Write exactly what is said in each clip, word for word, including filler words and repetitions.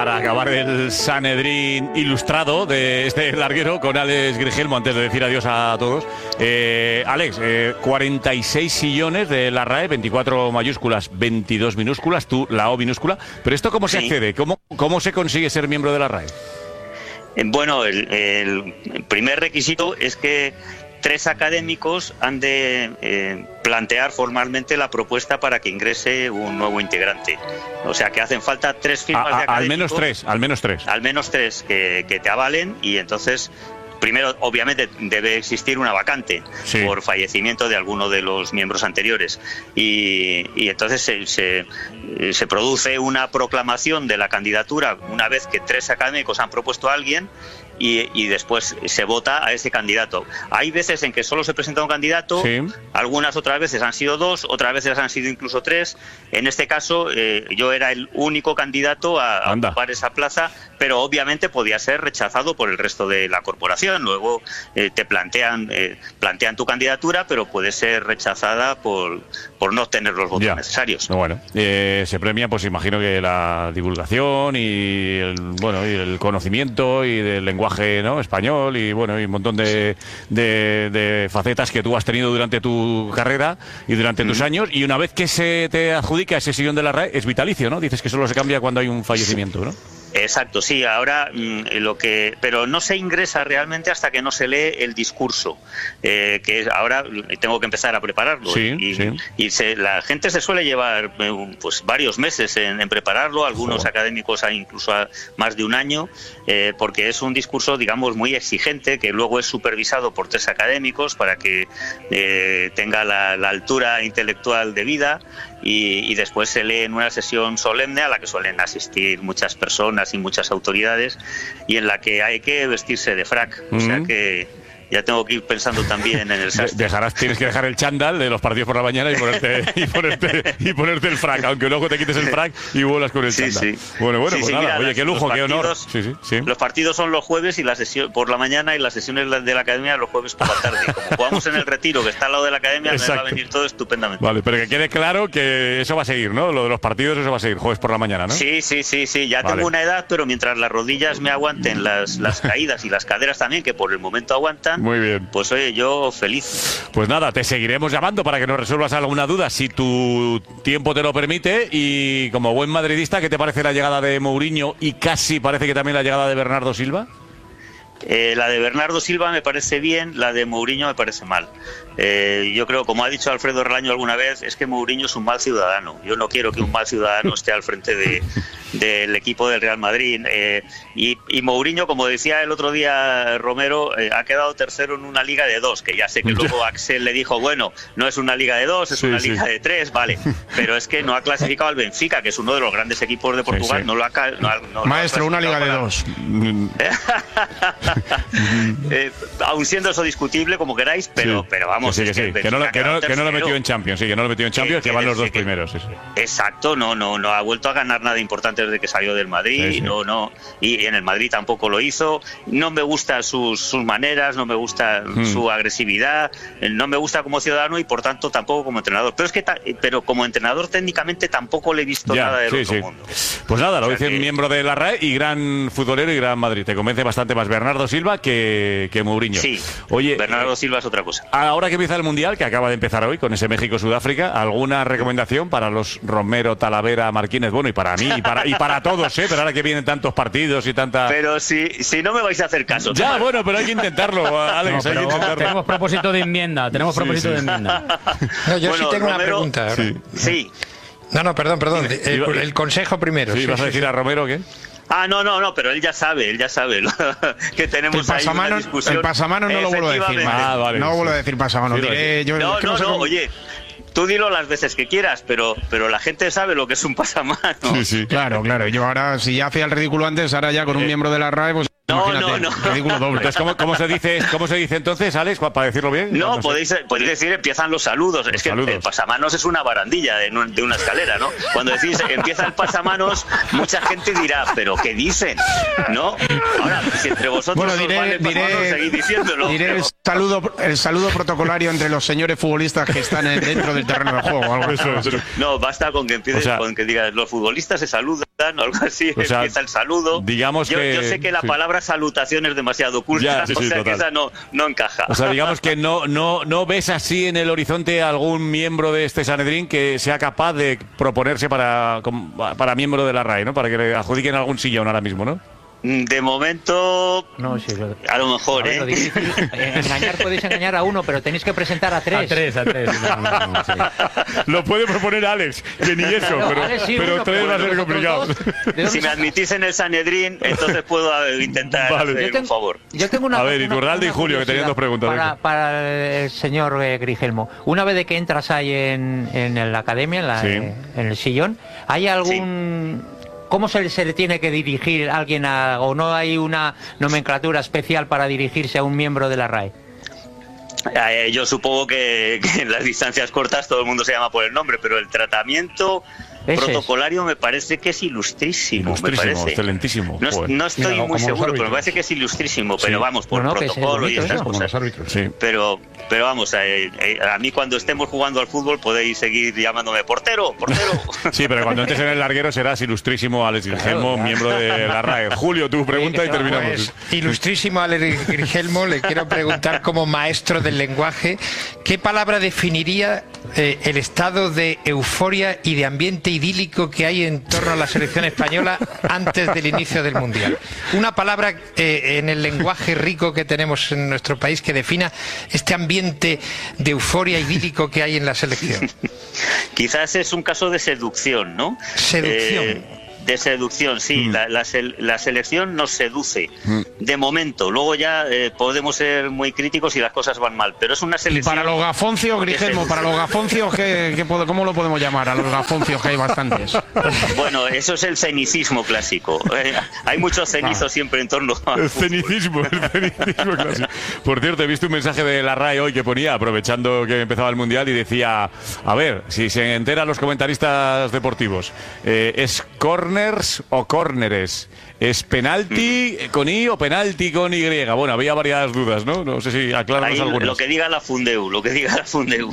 para acabar el Sanedrín ilustrado de este larguero con Alex Grigelmo, antes de decir adiós a todos. Eh, Alex, eh, cuarenta y seis sillones de la R A E, veinticuatro mayúsculas, veintidós minúsculas, tú la O minúscula. ¿Pero esto cómo se Sí. accede? ¿Cómo, cómo se consigue ser miembro de la R A E? Bueno, el, el primer requisito es que tres académicos han de eh, plantear formalmente la propuesta para que ingrese un nuevo integrante. O sea que hacen falta tres firmas A, de a, académicos. al menos tres, al menos tres. Al menos tres que, que te avalen, y entonces primero obviamente debe existir una vacante Sí. por fallecimiento de alguno de los miembros anteriores, y, y entonces se, se, se produce una proclamación de la candidatura una vez que tres académicos han propuesto a alguien, y, y después se vota a ese candidato. Hay veces en que solo se presenta un candidato, Sí. algunas otras veces han sido dos, otras veces han sido incluso tres. En este caso eh, yo era el único candidato a, a Anda. ocupar esa plaza, pero obviamente podía ser rechazado por el resto de la corporación. Luego eh, te plantean eh, plantean tu candidatura, pero puede ser rechazada por, por no obtener los votos Ya. necesarios. Bueno, eh, se premia, pues imagino que la divulgación y el, bueno, y el conocimiento y del lenguaje, ¿no?, español, y bueno, y un montón de, de, de facetas que tú has tenido durante tu carrera y durante tus años, y una vez que se te adjudica ese sillón de la R A E es vitalicio, ¿no? Dices que solo se cambia cuando hay un fallecimiento, ¿no? Exacto, sí, ahora mmm, lo que, pero no se ingresa realmente hasta que no se lee el discurso, eh, que es, ahora tengo que empezar a prepararlo. Sí, y, sí. y se, la gente se suele llevar eh, pues varios meses en, en prepararlo, algunos Joder. académicos hay incluso a más de un año, eh, porque es un discurso, digamos, muy exigente, que luego es supervisado por tres académicos para que eh, tenga la, la altura intelectual debida. Y, y después se lee en una sesión solemne a la que suelen asistir muchas personas y muchas autoridades, y en la que hay que vestirse de frac. O sea Ujú. que ya tengo que ir pensando también en el De- sastre. Dejarás, tienes que dejar el chándal de los partidos por la mañana y ponerte, y ponerte, y ponerte el frac, aunque luego te quites el frac y vuelas con el Sí, chándal. sí. Bueno, bueno, Sí, pues sí, nada, mira, oye, las- qué lujo, los qué honor. partidos- Sí, sí, sí. Los partidos son los jueves y la sesión por la mañana, y las sesiones de la academia los jueves por la tarde. Como jugamos en el Retiro, que está al lado de la academia, me va a Exacto. venir todo estupendamente. Vale, pero que quede claro que eso va a seguir, ¿no? Lo de los partidos, eso va a seguir, jueves por la mañana, ¿no? Sí, sí, sí, sí. Ya Vale. tengo una edad, pero mientras las rodillas me aguanten, las, las caídas y las caderas también, que por el momento aguantan, Muy bien. pues oye, yo feliz. Pues nada, te seguiremos llamando para que nos resuelvas alguna duda, si tu tiempo te lo permite. Y como buen madridista, ¿qué te parece la llegada de Mourinho y casi parece que también la llegada de Bernardo Silva? Eh, la de Bernardo Silva me parece bien, la de Mourinho me parece mal. Eh, yo creo, como ha dicho Alfredo Relaño alguna vez, es que Mourinho es un mal ciudadano. Yo no quiero que un mal ciudadano esté al frente de, del equipo del Real Madrid. Eh, y, y Mourinho, como decía el otro día Romero, eh, ha quedado tercero en una liga de dos, que ya sé que luego Axel le dijo, bueno, no es una liga de dos, es Sí, una sí. liga de tres, vale. Pero es que no ha clasificado al Benfica, que es uno de los grandes equipos de Portugal. sí. No lo ha, ca- no ha- no lo ha Maestro, una liga de clasificado dos. eh, aun siendo eso discutible, como queráis, pero, Sí, pero vamos, que sí, es que sí, el que no, lo- Benfica que ha no, quedado que no lo tercero. metió en Champions, sí, que no lo metió en Champions, que, que van los sí, dos que- primeros. Sí, sí. Exacto, no, no, no ha vuelto a ganar nada importante desde que salió del Madrid, Sí, sí. no, no, y en el Madrid tampoco lo hizo. No me gustan sus, sus maneras, no me gusta Mm. su agresividad, eh, no me gusta como ciudadano y por tanto tampoco como entrenador. Pero es que, ta- pero como entrenador técnicamente tampoco le he visto Ya, nada del sí, otro sí. mundo. Pues nada, lo O sea dice que- miembro de la R A E y gran futbolero y gran Madrid. Te convence bastante más Bernardo Silva que, que Mourinho. Sí, Oye, Bernardo eh, Silva es otra cosa. ahora que empieza el Mundial, que acaba de empezar hoy con ese México-Sudáfrica, ¿alguna recomendación para los Romero, Talavera, Martínez? Bueno, y para mí, y para, y para todos, ¿eh? Pero ahora que vienen tantos partidos y tanta... Pero si, si no me vais a hacer caso. Ya, bueno, pero hay que intentarlo, Alex, No, hay pero que vamos, intentarlo. tenemos propósito de enmienda, tenemos Sí, propósito sí. de enmienda. No, yo Bueno, sí tengo una Romero- pregunta. ahora. Sí. Sí. No, no, perdón, perdón. El, Iba- el consejo primero. Sí, sí, ¿vas a sí, decir sí. a Romero qué? Ah, no, no, no, pero él ya sabe, él ya sabe que tenemos El ahí una pasamano, discusión. el pasamano no lo vuelvo a decir Efectivamente. más. Ah, vale, no sí. vuelvo a decir pasamano. Sí, lo Diré, yo, No, es que no, sé no, cómo- oye, tú dilo las veces que quieras, pero, pero la gente sabe lo que es un pasamano. Sí, sí. Claro, claro. Yo ahora, si ya hacía el ridículo antes, ahora ya con un Eh, miembro de la R A E, pues No, no, no. Ridículo doble. Entonces, ¿cómo, cómo, se dice, ¿cómo se dice entonces, Alex, para decirlo bien? No, no podéis, sé. podéis decir empiezan los saludos. Los es que saludos. El pasamanos es una barandilla de, de una escalera, ¿no? Cuando decís empieza el pasamanos, mucha gente dirá, ¿pero qué dicen? ¿No? Ahora, si entre vosotros bueno, os diré, vale el pasamanos, diré, seguid diciéndolo. diré pero... el, saludo, el saludo protocolario entre los señores futbolistas que están dentro del terreno de juego. Algo Eso, eso. No, basta con que empieces, o sea, con que digas, los futbolistas se saludan o algo así, o sea, empieza el saludo. Digamos yo, que, yo sé que la sí. palabra salutación es demasiado oculta, ya, sí, o sí, sea total. que esa no, no encaja. O sea, digamos que no, no, no ves así en el horizonte algún miembro de este Sanedrín que sea capaz de proponerse para, para miembro de la R A E, ¿no? Para que le adjudiquen algún sillón ahora mismo, ¿no? De momento, no, sí, lo, a lo mejor, a ver, ¿eh? Lo difícil, engañar podéis engañar a uno, pero tenéis que presentar a tres. A tres, a tres. No, no, no, sí. Lo puede proponer Alex, que ni eso, no, pero, Alex, sí, pero uno, tres va a ser complicado. Si me admitís en el Sanedrín, entonces puedo intentar vale. hacer yo tengo, un favor. Yo tengo una, a ver, Iturralde y Julio, que tenían dos preguntas. Para, para el señor eh, Grigelmo. Una vez de que entras ahí en, en la academia, en, la, sí. eh, en el sillón, ¿hay algún... Sí. ¿Cómo se, se le tiene que dirigir a alguien a, o no hay una nomenclatura especial para dirigirse a un miembro de la R A E? Eh, yo supongo que, que en las distancias cortas todo el mundo se llama por el nombre, pero el tratamiento Ese protocolario es. me parece que es ilustrísimo. Ilustrísimo, me parece. excelentísimo. No, no estoy Mira, muy seguro, pero me parece que es ilustrísimo. Pero sí. vamos, por no, no, protocolo y estas cosas. Sí. Pero, pero vamos, eh, eh, a mí cuando estemos jugando al fútbol podéis seguir llamándome portero, portero. Sí, pero cuando entres en el larguero serás ilustrísimo Alex Grigelmo, claro, miembro de la R A E. Julio, tu pregunta sí, y terminamos. Pues, ilustrísimo Alex Grigelmo, le quiero preguntar como maestro del lenguaje, ¿qué palabra definiría eh, el estado de euforia y de ambiente idílico que hay en torno a la selección española antes del inicio del Mundial? Una palabra eh, en el lenguaje rico que tenemos en nuestro país que defina este ambiente de euforia idílico que hay en la selección. Quizás es un caso de seducción, ¿no? Seducción. Eh... De seducción, sí, mm. la, la, la selección nos seduce, mm. de momento, luego ya eh, podemos ser muy críticos y las cosas van mal, pero es una selección... Y para los gafoncios, Grigelmo, para los gafoncios, ¿qué, qué, ¿cómo lo podemos llamar? A los gafoncios, que hay bastantes. Bueno, eso es el cenicismo clásico, eh, hay muchos cenizos ah. siempre en torno a... El cenicismo, el cenicismo clásico. Por cierto, he visto un mensaje de la R A E hoy que ponía, aprovechando que empezaba el Mundial, y decía, a ver, si se enteran los comentaristas deportivos, eh, es corner o córneres, ¿es penalti con I o penalti con Y? Bueno, había varias dudas, ¿no? No sé si aclaramos algunas. Lo que diga la Fundeu, lo que diga la Fundeu.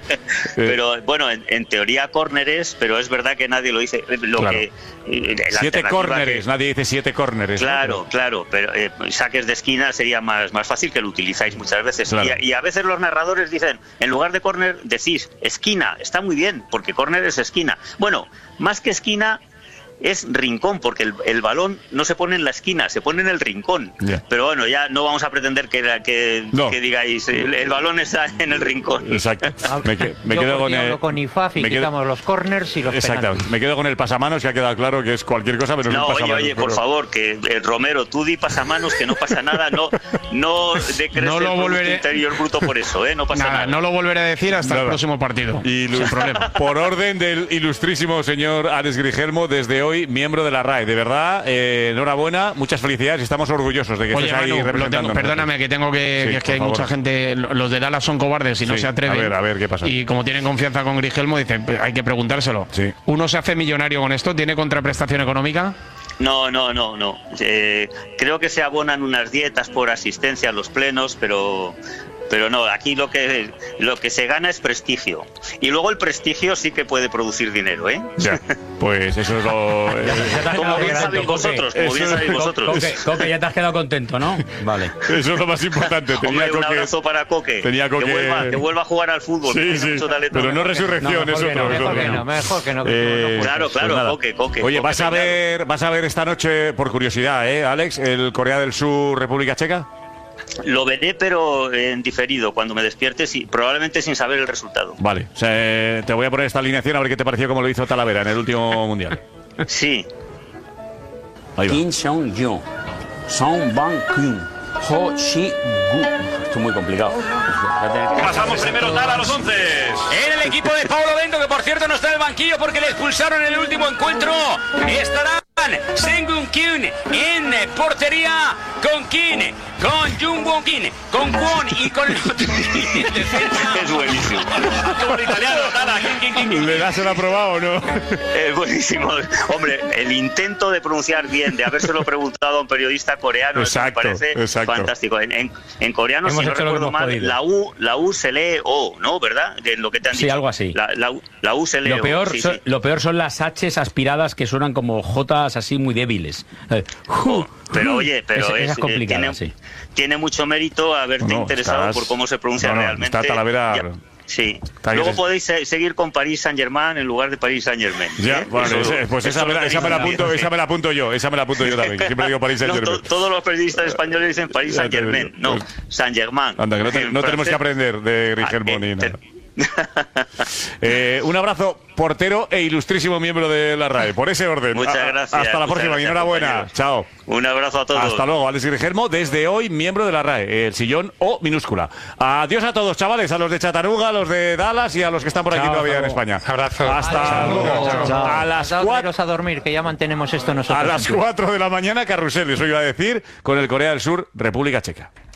Pero bueno, en, en teoría córneres, pero es verdad que nadie lo dice. Lo claro. que, siete córneres, que, nadie dice siete córneres. Claro, ¿no? claro, pero eh, saques de esquina sería más, más fácil, que lo utilizáis muchas veces. Claro. Y, y a veces los narradores dicen, en lugar de córner, decís esquina, está muy bien, porque córner es esquina. Bueno, más que esquina... es rincón, porque el, el balón no se pone en la esquina, se pone en el rincón. Yeah. Pero bueno, ya no vamos a pretender que, que, no. que digáis, el, el balón está en el rincón. Exacto. Me, que, me quedo con el... con I F A F y quedo, quitamos los corners y los exactamente. Me quedo con el pasamanos, que ha quedado claro que es cualquier cosa, pero no, un pasamanos. Oye, oye, pero... por favor, que eh, Romero, tú di pasamanos, que no pasa nada, no, no decreces no lo el volveré... interior bruto por eso, ¿eh? No pasa nada. nada. No lo volveré a decir hasta nada. el próximo partido. Y sin problema. Por orden del ilustrísimo señor Alex Grigelmo, desde hoy, miembro de la R A E. De verdad, eh, enhorabuena, muchas felicidades y estamos orgullosos de que Oye, estés ahí Manu, representando. Perdóname, que tengo que, sí, que es que hay favor. mucha gente, los de Dallas son cobardes y no sí, se atreven. A ver, a ver qué pasa. Y como tienen confianza con Grigelmo, dicen, hay que preguntárselo. Sí. ¿Uno se hace millonario con esto? ¿Tiene contraprestación económica? No, no, no, no. Eh, creo que se abonan unas dietas por asistencia a los plenos, pero... Pero no, aquí lo que lo que se gana es prestigio. Y luego el prestigio sí que puede producir dinero, ¿eh? Ya, pues eso es lo... Eh, como bien sabéis vosotros, como bien sabéis vosotros. Coque, Coque, ya te has quedado contento, ¿no? Vale. Eso es lo más importante. Tenía Hombre, un Coque, abrazo para Coque. Tenía Coque... Que, vuelva, que vuelva a jugar al fútbol. Sí, sí, mucho talento, pero no resurrección, no, es otro. No, mejor que no, mejor que no. Eh, claro, claro, pues Coque, Coque. Oye, Coque ¿vas a ver vas a ver esta noche, por curiosidad, eh, Alex, el Corea del Sur, República Checa? Lo veré, pero en diferido, cuando me despierte, sí, probablemente sin saber el resultado. Vale, o sea, te voy a poner esta alineación a ver qué te pareció como lo hizo Talavera en el último Mundial. Sí. Kim Seong-jun, Song Bang-kyun, Ho Chi-gu. Esto es muy complicado. Pasamos primero tal a los once. En el equipo de Paulo Bento, que por cierto no está en el banquillo porque le expulsaron en el último encuentro, estarán Sengun Kyun en portería con Kim, con Jung Won Kim, con Kwon y con el otro en defensa. Es buenísimo. Como el italiano, nada, Kim, Kim, Kim. ¿Le das el aprobado o no? Es buenísimo. Hombre, el intento de pronunciar bien, de habérselo preguntado a un periodista coreano, Exacto, me parece exacto. fantástico. En, en, en coreano, Hemos si no hecho lo que recuerdo hemos mal, podido. la U, la U se lee O, ¿no? ¿Verdad? De lo que te han Sí, dicho. algo así. La, la, U- la U se lee Lo O. peor, sí, son, sí. lo peor son las H's aspiradas que suenan como J's así muy débiles. Eh, Oh, pero oye, pero Esa- es, esa es complicada, tiene, sí. tiene mucho mérito haberte No, interesado estás- por cómo se pronuncia no, no, realmente. está Talavera- Ya, sí. Está Luego que- podéis se- seguir con París Saint-Germain en lugar de París Saint-Germain. Ya, ¿eh? bueno, Eso- ese- pues eso esa me, la, lo esa me la tenéis apunto, bien. esa me la apunto yo, esa me la apunto yo también. que Siempre digo París No, Saint-Germain. to- todos los periodistas españoles dicen París Ya te Saint-Germain. digo. No, Pues- Saint-Germain. Anda, que no, te- En no tenemos francés- que aprender de Rigelmo Ah, eh, ni te- nada. Eh, un abrazo, portero e ilustrísimo miembro de la R A E. Por ese orden. Muchas A- gracias, Hasta la muchas próxima y gracias, enhorabuena. compañeros. Chao. Un abrazo a todos. Hasta luego, Alex Grigelmo, desde hoy miembro de la R A E, el sillón O minúscula. Adiós a todos, chavales, a los de Chattanooga, a los de Dallas y a los que están por aquí Chao, todavía en hasta luego. España. Abrazo. Hasta Chao. luego. Chao, chao. A las Daos cuatro. menos a dormir, que ya mantenemos esto nosotros. A las en pie. cuatro de la mañana, carrusel, eso iba a decir, con el Corea del Sur, República Checa.